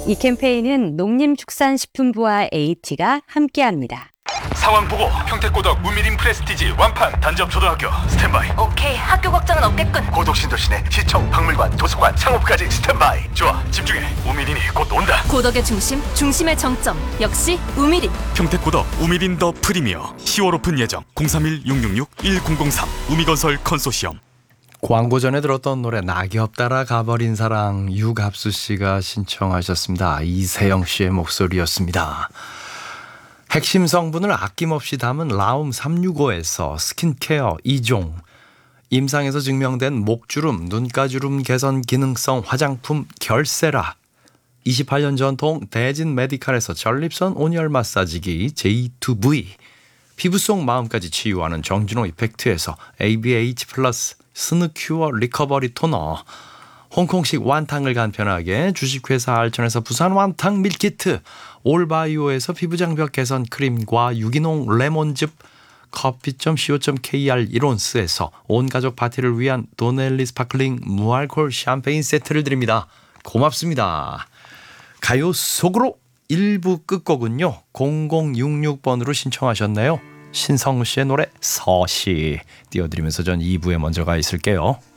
이 캠페인은 농림축산식품부와 AT가 함께합니다. 상황 보고 평택고덕 우미림 프레스티지 완판 단접초등학교 스탠바이. 오케이, 학교 걱정은 없겠군. 고덕신도시내 시청 박물관 도서관 창업까지 스탠바이. 좋아, 집중해. 우미린이 곧 온다. 고덕의 중심, 중심의 정점. 역시 우미린. 평택고덕 우미린 더 프리미어 10월 오픈 예정 031-666-1003 우미건설 컨소시엄. 광고 전에 들었던 노래 낙엽 따라 가버린 사랑 유갑수 씨가 신청하셨습니다. 이세영 씨의 목소리였습니다. 핵심 성분을 아낌없이 담은 라움 365에서 스킨케어 2종, 임상에서 증명된 목주름, 눈가주름 개선 기능성 화장품 결세라, 28년 전통 대진 메디칼에서 전립선 온열 마사지기 J2V, 피부 속 마음까지 치유하는 정진호 이펙트에서 ABH 플러스 스누큐어 리커버리 토너, 홍콩식 완탕을 간편하게 주식회사 알천에서 부산 완탕 밀키트, 올바이오에서 피부장벽 개선 크림과 유기농 레몬즙, 커피.co.kr 이론스에서 온가족 파티를 위한 도넬리 스파클링 무알콜 샴페인 세트를 드립니다. 고맙습니다. 가요 속으로 1부 끝곡은요 0066번으로 신청하셨네요. 신성우 씨의 노래 서시 띄워드리면서 전 2부에 먼저 가 있을게요.